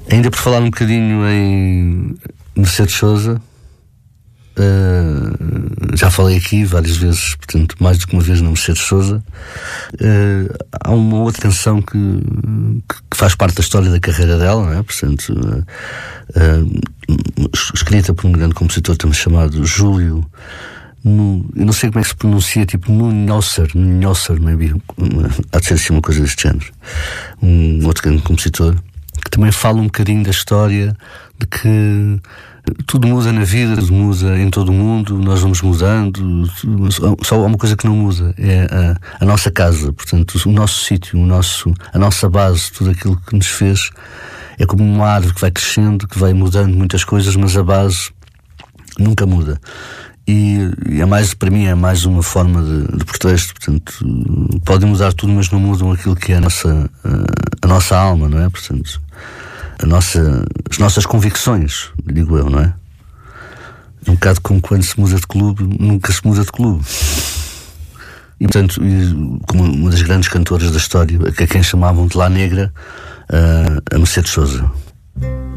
Ainda por falar um bocadinho em Mercedes Sousa, já falei aqui várias vezes, portanto, mais do que uma vez na Mercedes Sousa. Há uma outra canção que faz parte da história da carreira dela, não é? Portanto, escrita por um grande compositor também chamado Júlio, eu não sei como é que se pronuncia, tipo Nunhosser, maybe, há de ser assim uma coisa deste género. Um outro grande compositor que também fala um bocadinho da história de que tudo muda na vida, tudo muda em todo o mundo, nós vamos mudando, só há uma coisa que não muda, é a nossa casa, portanto, o nosso sítio, a nossa base, tudo aquilo que nos fez, é como uma árvore que vai crescendo, que vai mudando muitas coisas, mas a base nunca muda. E para mim é mais uma forma de protesto, portanto, podem mudar tudo, mas não mudam aquilo que é a nossa alma, não é? Portanto, as nossas convicções, digo eu, não é? É um bocado como quando se muda de clube, nunca se muda de clube. E, portanto, como uma das grandes cantoras da história, a quem chamavam de La Negra, a Mercedes Sousa.